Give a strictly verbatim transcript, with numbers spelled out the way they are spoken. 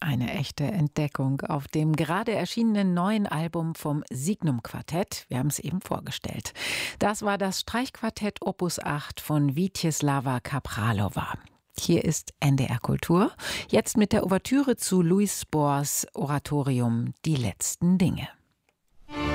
Eine echte Entdeckung auf dem gerade erschienenen neuen Album vom Signum Quartett. Wir haben es eben vorgestellt. Das war das Streichquartett Opus acht von Vítězslava Kapralova. Hier ist N D R Kultur. Jetzt mit der Ouvertüre zu Louis Spohrs Oratorium Die letzten Dinge.